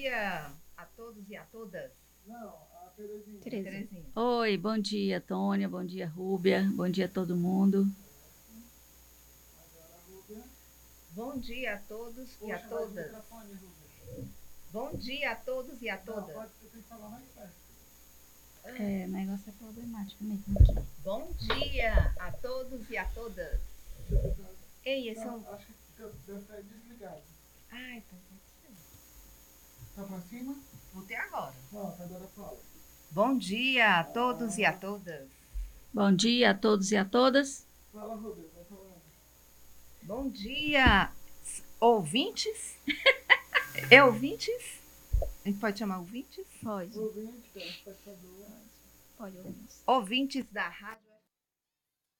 dia a todos e a todas. Não, a Terezinha. Terezinha. Oi, bom dia, Tônia, bom dia, Rúbia, bom dia a todo mundo. Agora a Rúbia. Bom dia a todos e a Puxa mais o todas. microfone, Rúbia. Bom dia a todos e a Não, todas. pode, você tem que falar mais perto. O negócio é problemático mesmo aqui. Bom dia a todos e a todas. Ei, esse é um... Não, acho que deve estar desligado. Ai, tá bom. Tá pra cima? Voltei agora. Pronto, agora fala. Bom dia a todos e a todas. Bom dia a todos e a todas. Fala, Rúbia, vai falando. Bom dia, ouvintes. É ouvintes? A gente pode chamar ouvintes? Pode, Ouvinte, espectador. pode ouvir. Ouvintes da Rádio